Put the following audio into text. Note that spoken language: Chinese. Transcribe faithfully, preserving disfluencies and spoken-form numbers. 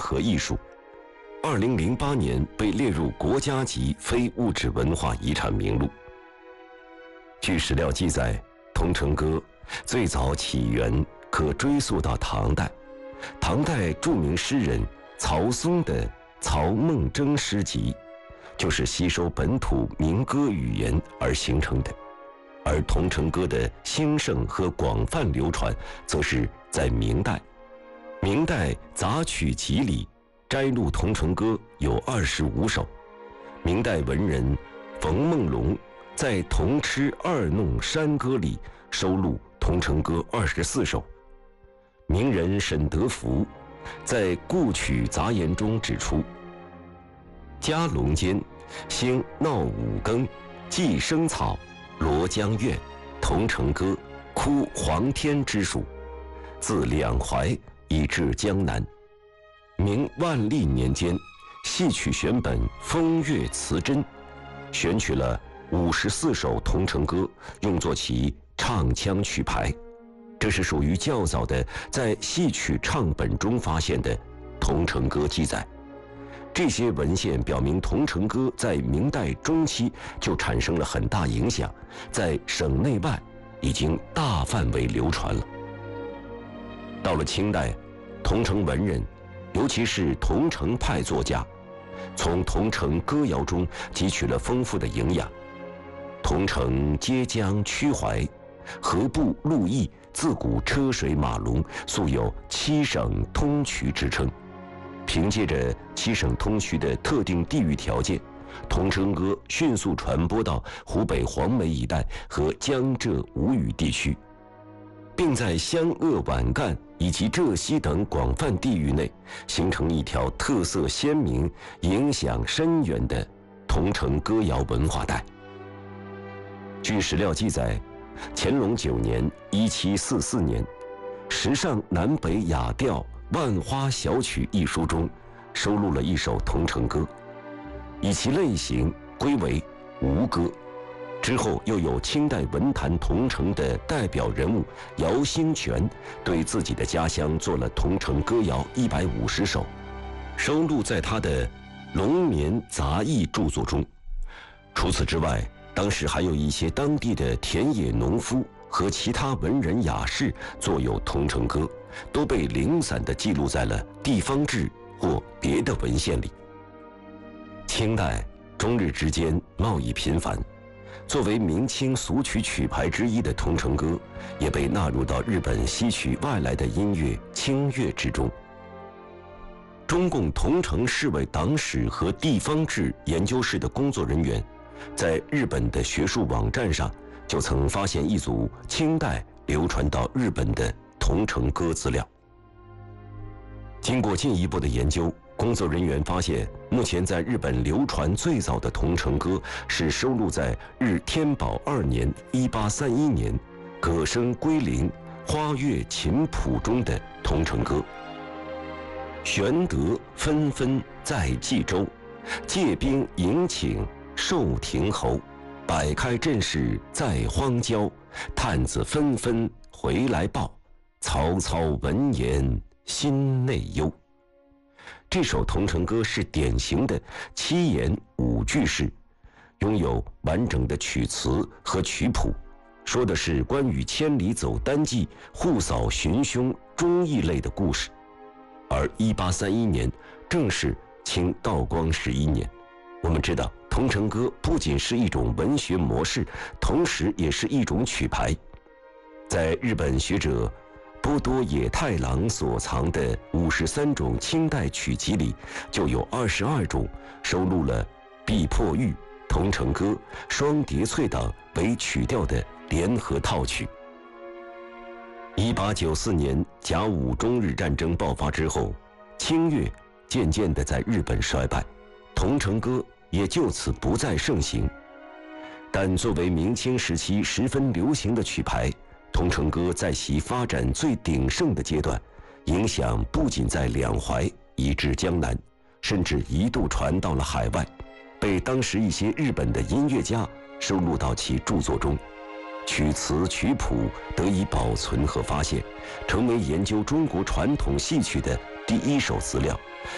和艺术，二零零八年被列入国家级非物质文化遗产名录。据史料记载，桐城歌最早起源可追溯到唐代，唐代著名诗人曹嵩的《曹孟征诗集》就是吸收本土民歌语言而形成的，而桐城歌的兴盛和广泛流传，则是在明代。明代杂曲集里摘录桐城歌有二十五首，明代文人冯梦龙在《桐痴二弄山歌》里收录桐城歌二十四首。名人沈德福在《故曲杂言》中指出：嘉隆间，兴闹五更，寄生草，罗江苑，桐城歌，哭黄天之属，自两淮以至江南。明万历年间，戏曲选本《风月词真》选取了五十四首桐城歌，用作其唱腔曲牌。这是属于较早的在戏曲唱本中发现的桐城歌记载。这些文献表明，桐城歌在明代中期就产生了很大影响，在省内外已经大范围流传了。到了清代，桐城文人，尤其是桐城派作家，从桐城歌谣中汲取了丰富的营养。桐城接江曲淮，河部陆邑，自古车水马龙，素有七省通衢之称。凭借着七省通衢的特定地域条件，桐城歌迅速传播到湖北黄梅一带和江浙吴语地区，并在湘鄂皖赣以及浙西等广泛地域内形成一条特色鲜明、影响深远的桐城歌谣文化带。据史料记载，乾隆九年（一七四四年），时尚南北雅调万花小曲一书中收录了一首桐城歌，以其类型归为吴歌。之后又有清代文坛桐城的代表人物姚兴权对自己的家乡做了桐城歌谣一百五十首，收录在他的《龙眠杂佚》著作中。除此之外，当时还有一些当地的田野农夫和其他文人雅士作有桐城歌，都被零散地记录在了地方志或别的文献里。清代中日之间贸易频繁，作为明清俗曲曲牌之一的桐城歌，也被纳入到日本吸取外来的音乐清乐之中。中共桐城市委党史和地方志研究室的工作人员，在日本的学术网站上就曾发现一组清代流传到日本的桐城歌资料。经过进一步的研究，工作人员发现，目前在日本流传最早的桐城歌是收录在日天宝二年（一八三一年）葛生归林花月琴谱中的桐城歌。玄德纷纷在冀州，借兵迎请寿亭侯，摆开阵势在荒郊，探子纷纷回来报，曹操闻言心内忧。这首桐城歌是典型的七言五句式，拥有完整的曲词和曲谱，说的是关于千里走单骑、护扫寻凶、忠义类的故事。而一八三一年正是清道光十一年。我们知道，桐城歌不仅是一种文学模式，同时也是一种曲牌。在日本学者波多野太郎所藏的五十三种清代曲集里，就有二十二种收录了碧破玉、桐城歌、双蝶翠等为曲调的联合套曲。一八九四年甲午中日战争爆发之后，清乐渐渐地在日本衰败，桐城歌也就此不再盛行。但作为明清时期十分流行的曲牌，桐城歌在其发展最鼎盛的阶段，影响不仅在两淮以至江南，甚至一度传到了海外，被当时一些日本的音乐家收录到其著作中。曲词曲谱得以保存和发现，成为研究中国传统戏曲的第一手资料，